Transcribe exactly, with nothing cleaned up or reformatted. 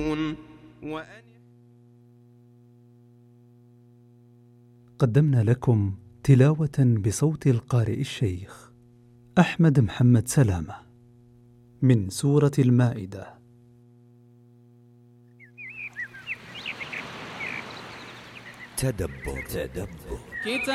قدمنا لكم تلاوة بصوت القارئ الشيخ أحمد محمد سلامة من سورة المائدة. تدبر تدبر